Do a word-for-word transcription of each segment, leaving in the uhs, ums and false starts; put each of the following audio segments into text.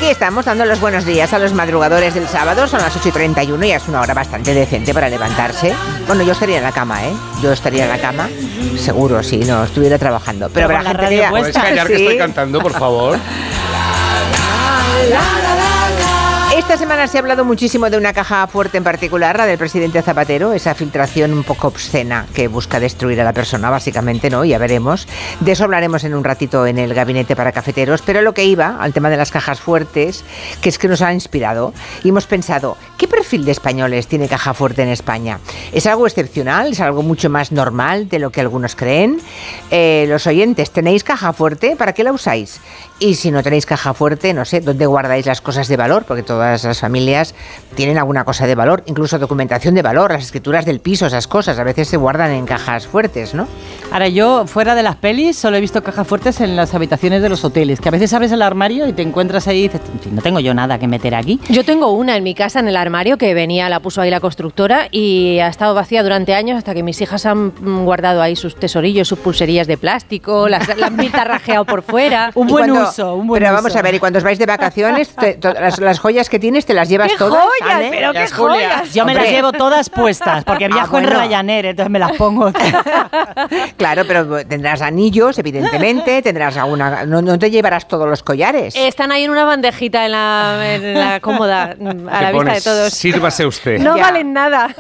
Aquí estamos dando los buenos días a los madrugadores del sábado. Son las ocho y treinta y uno y es una hora bastante decente para levantarse. Bueno, yo estaría en la cama, ¿eh? Yo estaría en la cama, seguro, si no estuviera trabajando. Pero, Pero habrá gente que... ¿Puedes callar sí. que estoy cantando, por favor? Esta semana se ha hablado muchísimo de una caja fuerte en particular, la del presidente Zapatero, esa filtración un poco obscena que busca destruir a la persona, básicamente, ¿no? Ya veremos. De eso hablaremos en un ratito en el gabinete para cafeteros, pero lo que iba al tema de las cajas fuertes, que es que nos ha inspirado y hemos pensado, ¿qué perfil de españoles tiene caja fuerte en España? ¿Es algo excepcional? ¿Es algo mucho más normal de lo que algunos creen? Eh, los oyentes, ¿tenéis caja fuerte? ¿Para qué la usáis? Y si no tenéis caja fuerte, no sé, ¿dónde guardáis las cosas de valor? Porque todas las familias tienen alguna cosa de valor, incluso documentación de valor, las escrituras del piso, esas cosas, a veces se guardan en cajas fuertes, ¿no? Ahora, yo, fuera de las pelis, solo he visto cajas fuertes en las habitaciones de los hoteles, que a veces abres el armario y te encuentras ahí y dices, no tengo yo nada que meter aquí. Yo tengo una en mi casa, en el armario, que venía, la puso ahí la constructora y ha estado vacía durante años hasta que mis hijas han guardado ahí sus tesorillos, sus pulserillas de plástico, las, las han pintarrajeado por fuera. Un buen cuando, uso, un buen Pero uso. vamos a ver, y cuando os vais de vacaciones, te, to, las, las joyas que tienes, ¿te las llevas ¡Qué todas? joyas! ¿Vale? ¡Pero las qué joyas! Yo me Hombre. las llevo todas puestas, porque viajo Ah, bueno. en Ryanair, entonces me las pongo. Claro, pero tendrás anillos, evidentemente, tendrás alguna... No, no te llevarás todos los collares. Están ahí en una bandejita en la, en la cómoda, a la Te vista pones, de todos. Sírvase usted. No Ya. valen nada.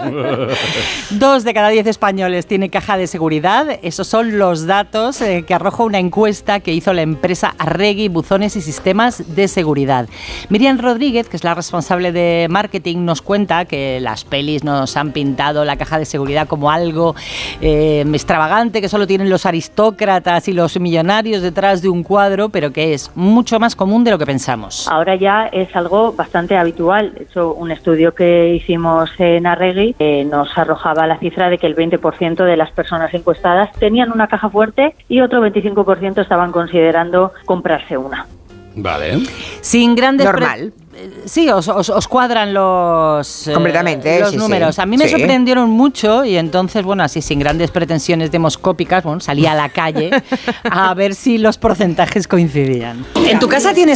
Dos de cada diez españoles tiene caja de seguridad. Esos son los datos eh, que arroja una encuesta que hizo la empresa Arregui Buzones y Sistemas de Seguridad. Miriam Rodríguez, que es la responsable de marketing, nos cuenta que las pelis nos han pintado la caja de seguridad como algo eh, extravagante, que solo tienen los aristócratas y los millonarios detrás de un cuadro, pero que es mucho más común de lo que pensamos. Ahora ya es algo bastante habitual. De hecho, un estudio que hicimos en Arregui eh, nos arrojaba la cifra de que el veinte por ciento de las personas encuestadas tenían una caja fuerte y otro veinticinco por ciento estaban considerando comprarse una. Vale. Sin grandes... Normal. Pre- Sí, os, os, os cuadran los, eh, Completamente, los sí, números. sí. A mí me Sí. sorprendieron mucho y entonces, bueno, así sin grandes pretensiones demoscópicas, bueno, salí a la calle a ver si los porcentajes coincidían. ¿En tu casa tienes